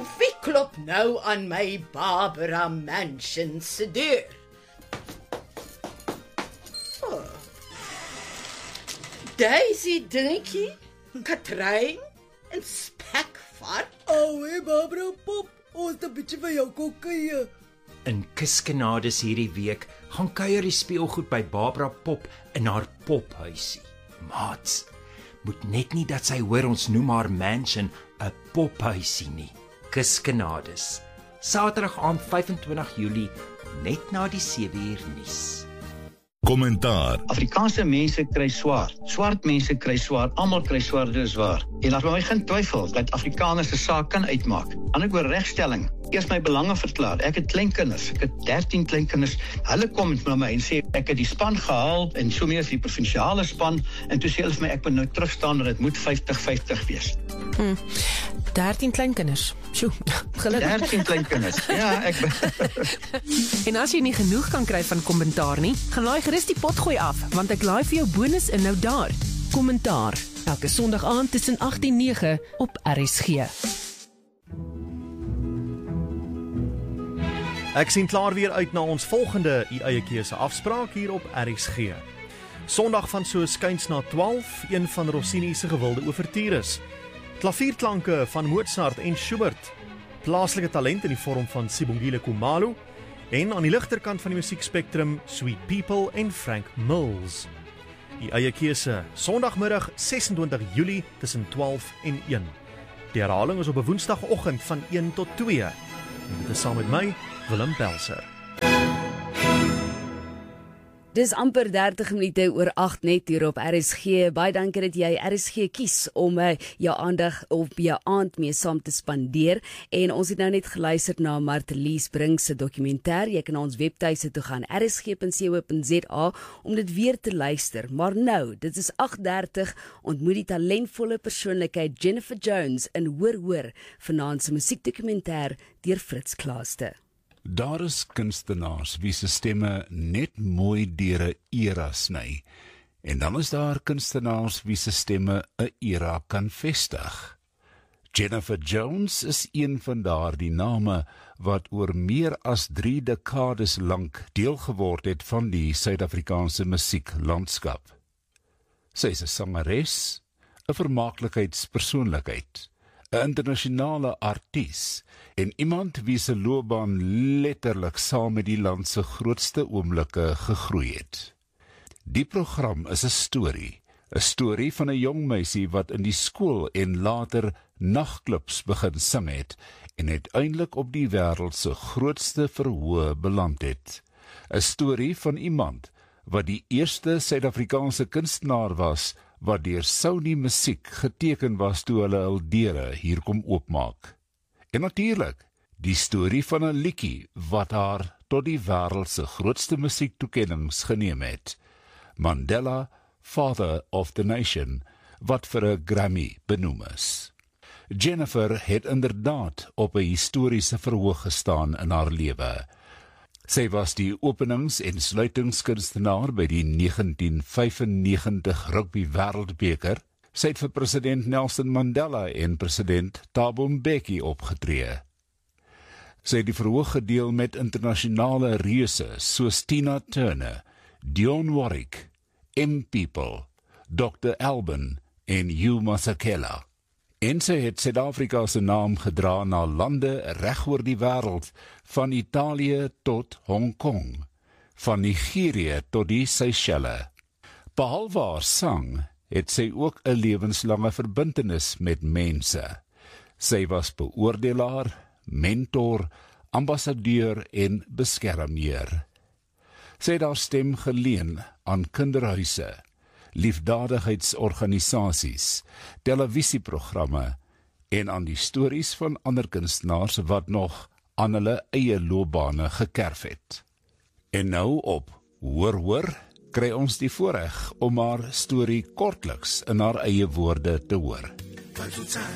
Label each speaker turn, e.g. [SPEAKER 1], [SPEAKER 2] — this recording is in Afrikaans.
[SPEAKER 1] wie klop nou aan my Barbara Mansion se deur? Oh. Daisy Dinkie, Katrein en Spekvat.
[SPEAKER 2] Hey Barbara Pop, ons het 'n bietjie vir jou kom kuier.
[SPEAKER 3] In Kuskenades hierdie week gaan kuier die speelgoed by Barbara Pop in haar pophuisie. Maats, moet net nie dat sy hoor ons noem haar mansion 'n pophuisie nie. Kuskenades, Saterdag aand 25 Julie, net na die 7uur nuus.
[SPEAKER 4] Kommentaar.
[SPEAKER 5] Afrikaanse mense kry swaar. Swart mense kry swaar. Almal kry swaar, dis waar. En laat my geen twyfel dat Afrikaners 'n saak kan uitmaak. Ander oor regstelling. Eers my belange verklaar. Ek het kleinkinders. Ek het 13 kleinkinders. Hulle kom met my en sê ek het die span gehaal en so meer as die provinsiale span en toe sê hulle vir my ek moet nou terugstaan en dit moet 50-50 wees.
[SPEAKER 6] 13 kleinkinders. Sjoe, gelukkig.
[SPEAKER 5] 13 kleinkinders. Ja, ek
[SPEAKER 6] En as jy nie genoeg kan kry van kommentaar nie, gaan laai gerus die potgooi af, want ek laai vir jou bonus in nou daar. Kommentaar, elke Sondag aand tussen 8 en 9 op RSG.
[SPEAKER 7] Ek sien klaar weer uit na ons volgende U eie keuse afspraak hier op RSG. Sondag van so skuins na 12, een van Rossini se gewilde ouvertures. Klavierklanke van Mozart en Schubert, plaaslike talent in die vorm van Sibongile Khumalo, en aan die ligterkant van die musiekspektrum Sweet People en Frank Mills. Die eie keuse, Sondagmiddag 26 Julie tussen 12 en 1. Die herhaling is op 'n Woensdagoggend van 1 tot 2. En dit is saam met my, Willem Pelser.
[SPEAKER 8] Dis amper 30 minute oor 8 net hier op RSG. Baie dankie dat jy RSG kies om jou aandag op jou aand mee saam te spandeer. En ons het nou net geluister na Martelies Brink se dokumentêr. Jy kan na ons webtuise toe gaan, rsg.co.za, om dit weer te luister. Maar nou, dit is 8:30, ontmoet die talentvolle persoonlikheid Jennifer Jones in Hoor vanaand se musiekdokumentêr deur Fritz Klaaste.
[SPEAKER 4] Daar is kunstenaars wie se stemme net mooi deur 'n era sny. En dan is daar kunstenaars wie se stemme 'n era kan vestig. Jennifer Jones is een van daardie name wat oor meer as 3 dekades lank deel geword het van die Suid-Afrikaanse musieklandskap. Sy is 'n sangeres, 'n vermaaklikheidspersoonlikheid, 'n internasionale arties en iemand wie se loopbaan letterlik saam met die land se grootste oomblikke gegroei het. Die program is 'n storie van 'n jong meisie wat in die skool en later nagklubs begin sing het en uiteindelik op die wêreld se grootste verhoë beland het. 'n Storie van iemand wat die eerste Suid-Afrikaanse kunstenaar was wat deur Sony Musiek geteken was toe hulle hul deure hier kom oopmaak. En natuurlik, die storie van 'n liedjie wat haar tot die wêreld se grootste musiektoekennings geneem het. Mandela, Father of the Nation, wat vir 'n Grammy benoem is. Jennifer het inderdaad op 'n historiese verhoog gestaan in haar lewe. Sy was die openings- en sluitingskunstenaar by die 1995 Rugby Wêreldbeker. Sy het vir president Nelson Mandela en president Thabo Mbeki opgetree. Sy het die verhoog gedeel met internasionale reuse soos Tina Turner, Dionne Warwick, M-People, Dr. Alban en Hugh Masekela. En sy het Suid-Afrika se naam gedra na lande reg oor die wêreld, van Italië tot Hong Kong, van Nigerië tot die Seychelles. Behalwe haar sang, het sy ook 'n lewenslange verbintenis met mense. Sy was beoordelaar, mentor, ambassadeur en beskermheer. Sy het haar stem geleen aan kinderhuise, liefdadigheidsorganisasies, televisieprogramme en aan die stories van ander kunstenaars wat nog aan hulle eie loopbane gekerf het. En nou op Hoor, kry ons die voorreg om haar storie kortliks in haar eie woorde te hoor.